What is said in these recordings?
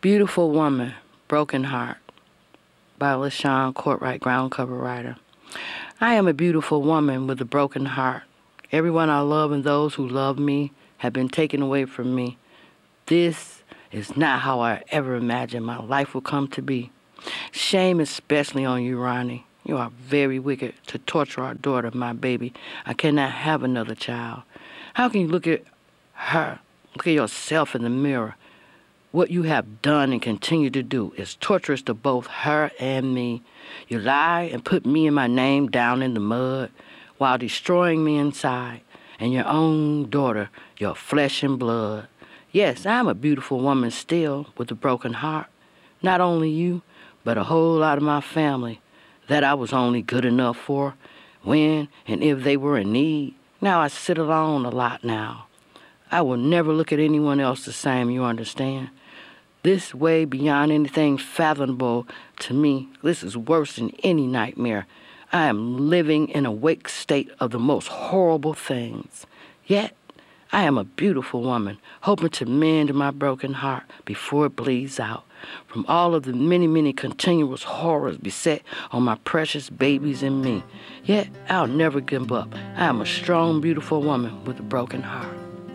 Beautiful Woman, Broken Heart by LaShawn Courtwright, ground cover writer. I am a beautiful woman with a broken heart. Everyone I love and those who love me have been taken away from me. This is not how I ever imagined my life would come to be. Shame especially on you, Ronnie. You are very wicked to torture our daughter, my baby. I cannot have another child. How can you look at her, look at yourself in the mirror? What you have done and continue to do is torturous to both her and me. You lie and put me and my name down in the mud while destroying me inside and your own daughter, your flesh and blood. Yes, I'm a beautiful woman still with a broken heart. Not only you, but a whole lot of my family that I was only good enough for when and if they were in need. Now I sit alone a lot now. I will never look at anyone else the same, you understand? This way beyond anything fathomable to me, this is worse than any nightmare. I am living in a wake state of the most horrible things. Yet, I am a beautiful woman, hoping to mend my broken heart before it bleeds out from all of the many, many continuous horrors beset on my precious babies and me. Yet, I'll never give up. I am a strong, beautiful woman with a broken heart.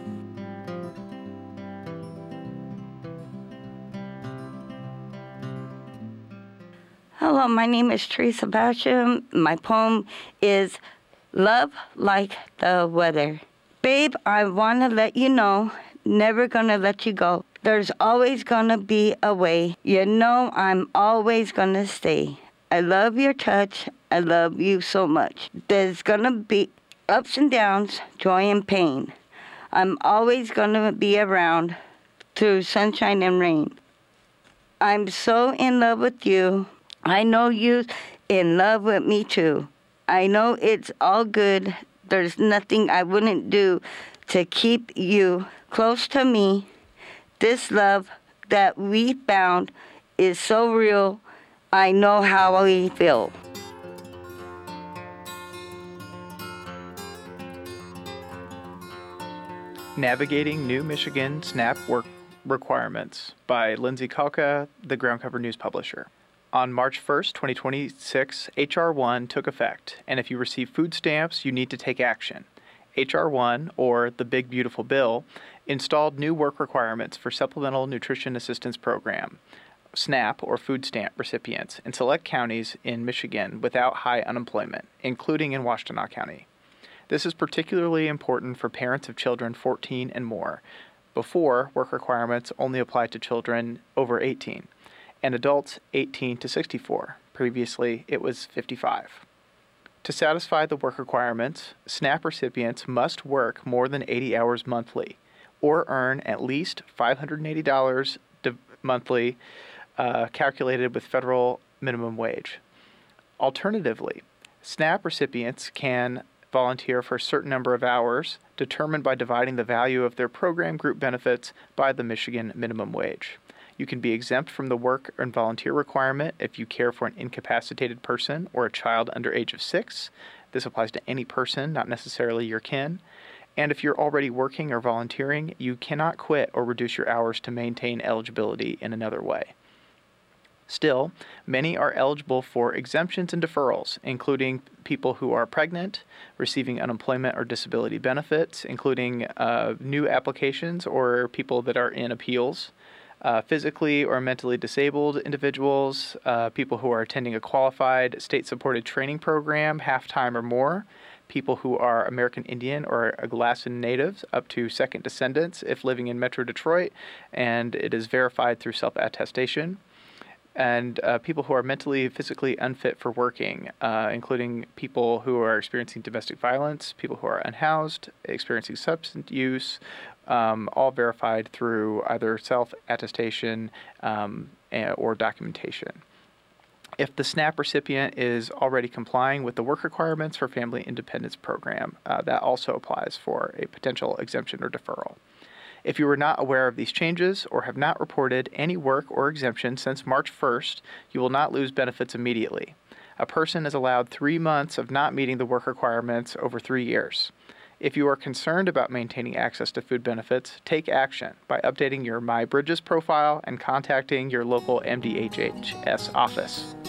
Hello, my name is Teresa Basham. My poem is Love Like the Weather. Babe, I want to let you know, never gonna let you go. There's always gonna be a way. You know I'm always gonna stay. I love your touch. I love you so much. There's gonna be ups and downs, joy and pain. I'm always gonna be around through sunshine and rain. I'm so in love with you. I know you're in love with me too. I know it's all good. There's nothing I wouldn't do to keep you close to me. This love that we found is so real. I know how we feel. Navigating New Michigan SNAP Work Requirements by Lindsay Kalka, the ground cover news publisher. On March 1st, 2026, H.R. 1 took effect, and if you receive food stamps, you need to take action. H.R. 1, or the Big Beautiful Bill, installed new work requirements for Supplemental Nutrition Assistance Program, SNAP, or food stamp recipients in select counties in Michigan without high unemployment, including in Washtenaw County. This is particularly important for parents of children 14 and more. Before, work requirements only applied to children over 18. And adults 18 to 64. Previously, it was 55. To satisfy the work requirements, SNAP recipients must work more than 80 hours monthly or earn at least $580 monthly, calculated with federal minimum wage. Alternatively, SNAP recipients can volunteer for a certain number of hours determined by dividing the value of their program group benefits by the Michigan minimum wage. You can be exempt from the work and volunteer requirement if you care for an incapacitated person or a child under age of 6. This applies to any person, not necessarily your kin. And if you're already working or volunteering, you cannot quit or reduce your hours to maintain eligibility in another way. Still, many are eligible for exemptions and deferrals, including people who are pregnant, receiving unemployment or disability benefits, including new applications or people that are in appeals. Physically or mentally disabled individuals, people who are attending a qualified state-supported training program, half-time or more, people who are American Indian or Alaskan natives up to second descendants if living in Metro Detroit, and it is verified through self-attestation, and people who are mentally, physically unfit for working, including people who are experiencing domestic violence, people who are unhoused, experiencing substance use, all verified through either self-attestation or documentation. If the SNAP recipient is already complying with the work requirements for Family Independence Program, that also applies for a potential exemption or deferral. If you are not aware of these changes or have not reported any work or exemption since March 1st, you will not lose benefits immediately. A person is allowed 3 months of not meeting the work requirements over 3 years. If you are concerned about maintaining access to food benefits, take action by updating your MyBridges profile and contacting your local MDHHS office.